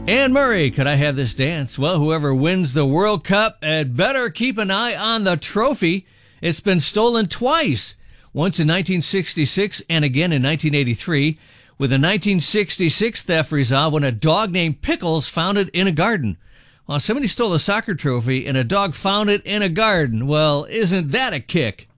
Anne Murray, could I have this dance? Well, whoever wins the World Cup had better keep an eye on the trophy. It's been stolen twice, once in 1966 and again in 1983, with the 1966 theft resolved when a dog named Pickles found it in a garden. Well, somebody stole a soccer trophy and a dog found it in a garden. Well, isn't that a kick?